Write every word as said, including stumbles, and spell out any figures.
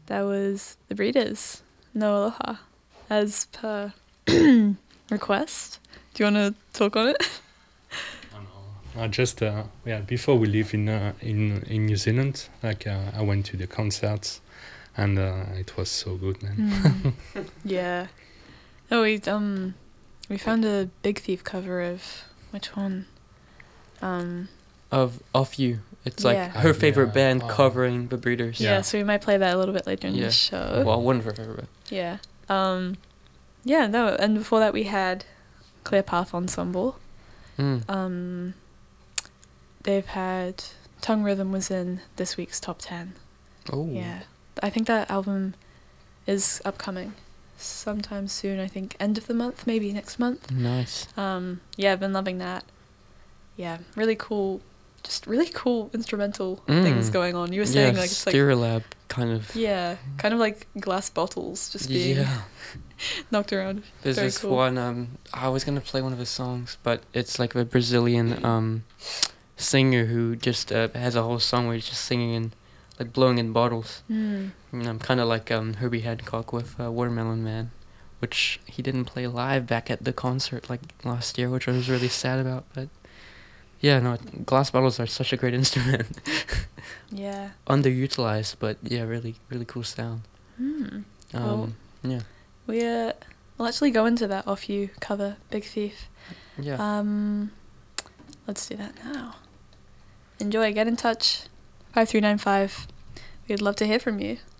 that was The Breeders, No Aloha, as per request. Do you want to talk on it? Uh, just uh, yeah, before we live in uh, in in New Zealand, like uh, I went to the concerts, and uh, it was so good, man. Mm. Yeah. Oh, we um, we found a Big Thief cover of which one? Um. Of Off You. It's like Yeah. her Uh, favorite yeah, band oh. covering The Breeders. Yeah. Yeah. So we might play that a little bit later in Yeah. the show. Well, one of her favorite. Yeah. Um. Yeah. No. And before that, we had Clear Path Ensemble. Mm. Um. They've had Tongue Rhythm was in this week's top ten. Oh. Yeah. I think that album is upcoming sometime soon. I think end of the month, maybe next month. Nice. Um, yeah, I've been loving that. Yeah, really cool, just really cool instrumental Mm. things going on. You were saying yeah, like it's like Stereolab kind of. yeah, kind of like glass bottles just being Yeah. knocked around. There's Very this cool. one. Um, I was gonna play one of his songs, but it's like a Brazilian um singer who just uh, has a whole song where he's just singing and like blowing in bottles. Mm. And I'm kind of like um Herbie Hancock with uh, Watermelon Man, which he didn't play live back at the concert like last year, which I was really sad about. But yeah, no, glass bottles are such a great instrument. Yeah. Underutilized, but yeah, really, really cool sound. Mm. Um, Well, yeah, We uh, we'll actually go into that Off You cover, Big Thief. yeah. Um, let's do that now. Enjoy. Get in touch. five three nine five. We'd love to hear from you.